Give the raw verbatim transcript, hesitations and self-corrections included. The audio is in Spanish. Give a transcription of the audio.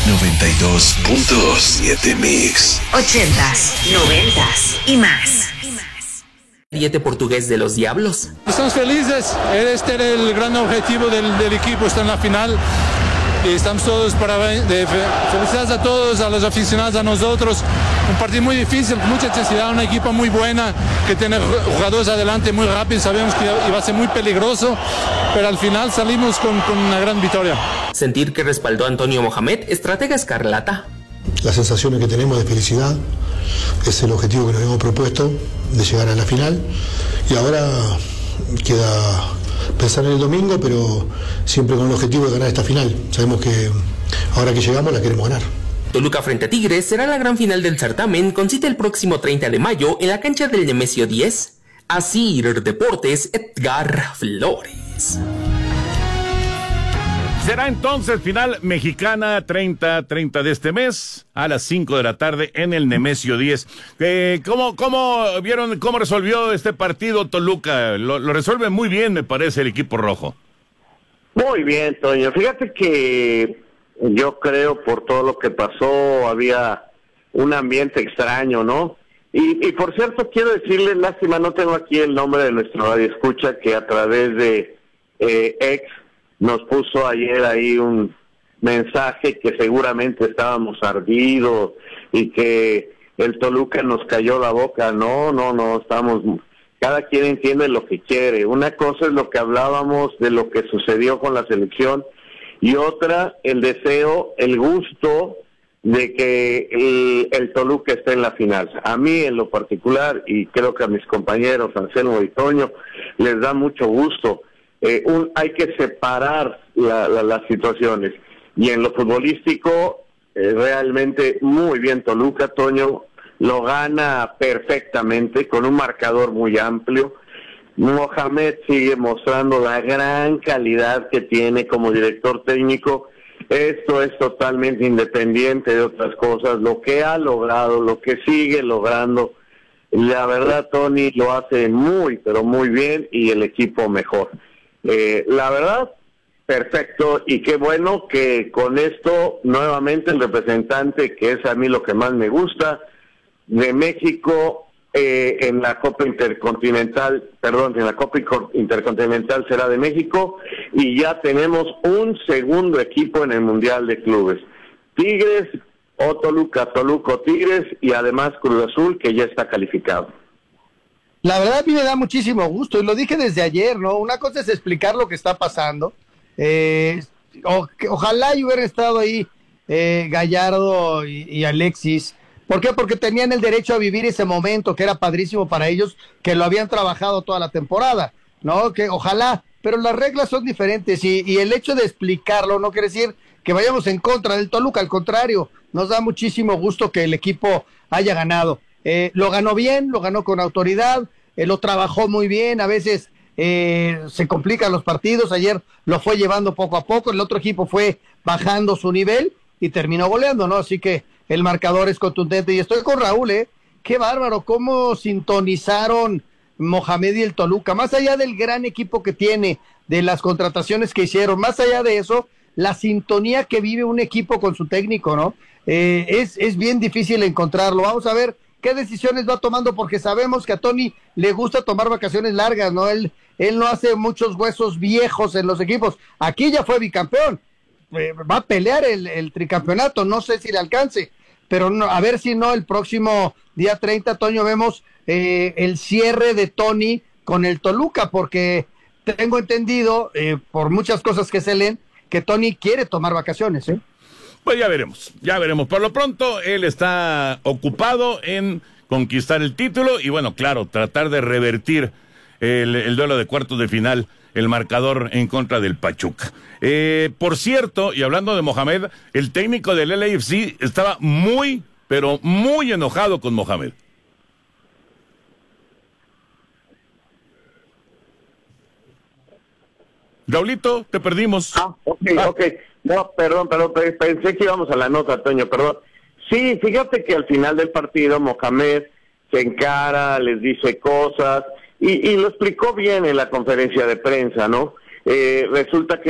noventa y dos punto siete Mix. Ochentas, noventas y más. Diete portugués de los Diablos. Estamos felices, este era el gran objetivo del, del equipo, está en la final y estamos todos para de, felicidades a todos, a los aficionados, a nosotros. Un partido muy difícil, mucha intensidad, una equipa muy buena que tiene jugadores adelante muy rápidos, sabíamos que iba a ser muy peligroso, pero al final salimos con, con una gran victoria. Sentir que respaldó a Antonio Mohamed, estratega escarlata. Las sensaciones que tenemos de felicidad es el objetivo que nos hemos propuesto de llegar a la final y ahora queda pensar en el domingo, pero siempre con el objetivo de ganar esta final. Sabemos que ahora que llegamos la queremos ganar. Toluca frente a Tigres será la gran final del certamen, con cita el próximo treinta de mayo en la cancha del Nemesio diez. Asir Deportes, Edgar Flores. Será entonces final mexicana treinta de este mes a las cinco de la tarde en el Nemesio diez. Eh, ¿cómo, ¿Cómo vieron, cómo resolvió este partido Toluca? Lo, lo resuelve muy bien, me parece, el equipo rojo. Muy bien, Toño. Fíjate que yo creo por todo lo que pasó había un ambiente extraño, ¿no? Y, y por cierto, quiero decirle, lástima, no tengo aquí el nombre de nuestro radioescucha que a través de eh, ex nos puso ayer ahí un mensaje que seguramente estábamos ardidos y que el Toluca nos cayó la boca. No, no, no, estamos, cada quien entiende lo que quiere. Una cosa es lo que hablábamos de lo que sucedió con la selección y otra, el deseo, el gusto de que el, el Toluca esté en la final. A mí en lo particular, y creo que a mis compañeros Anselmo y Toño, les da mucho gusto. Eh, un, hay que separar la, la, las situaciones y en lo futbolístico eh, realmente muy bien Toluca. Toño lo gana perfectamente con un marcador muy amplio. Mohamed sigue mostrando la gran calidad que tiene como director técnico. Esto es totalmente independiente de otras cosas, lo que ha logrado, lo que sigue logrando. La verdad, Tony lo hace muy pero muy bien y el equipo mejor. Eh, la verdad, perfecto, y qué bueno que con esto nuevamente el representante, que es a mí lo que más me gusta, de México eh, en la Copa Intercontinental, perdón, en la Copa Intercontinental será de México, y ya tenemos un segundo equipo en el Mundial de Clubes. Tigres o Toluca, Toluca o Tigres, y además Cruz Azul, que ya está calificado. La verdad a mí me da muchísimo gusto, y lo dije desde ayer, ¿no? Una cosa es explicar lo que está pasando. Eh, o, ojalá y hubieran estado ahí eh, Gallardo y, y Alexis. ¿Por qué? Porque tenían el derecho a vivir ese momento, que era padrísimo para ellos, que lo habían trabajado toda la temporada, ¿no? Que ojalá, pero las reglas son diferentes, y, y el hecho de explicarlo no quiere decir que vayamos en contra del Toluca, al contrario, nos da muchísimo gusto que el equipo haya ganado. Eh, lo ganó bien, lo ganó con autoridad, eh, lo trabajó muy bien, a veces eh, se complican los partidos, ayer lo fue llevando poco a poco, el otro equipo fue bajando su nivel y terminó goleando, ¿no? Así que el marcador es contundente y estoy con Raúl, ¿eh? Qué bárbaro, cómo sintonizaron Mohamed y el Toluca, más allá del gran equipo que tiene, de las contrataciones que hicieron, más allá de eso, la sintonía que vive un equipo con su técnico, ¿no? Eh, es, es bien difícil encontrarlo. Vamos a ver qué decisiones va tomando, porque sabemos que a Tony le gusta tomar vacaciones largas, ¿no? Él, él no hace muchos huesos viejos en los equipos. Aquí ya fue bicampeón, eh, va a pelear el, el tricampeonato, no sé si le alcance, pero no, a ver si no el próximo día treinta, Toño, vemos eh, el cierre de Tony con el Toluca, porque tengo entendido, eh, por muchas cosas que se leen, que Tony quiere tomar vacaciones, ¿eh? Pues ya veremos, ya veremos. Por lo pronto, él está ocupado en conquistar el título y, bueno, claro, tratar de revertir el, el duelo de cuartos de final, el marcador en contra del Pachuca. Eh, por cierto, y hablando de Mohamed, el técnico del L A F C estaba muy, pero muy enojado con Mohamed. Raulito, te perdimos. Ah, ok, ah. ok. No, perdón, perdón, pensé que íbamos a la nota, Toño, perdón. Sí, fíjate que al final del partido Mohamed se encara, les dice cosas, y, y lo explicó bien en la conferencia de prensa, ¿no? Eh, resulta que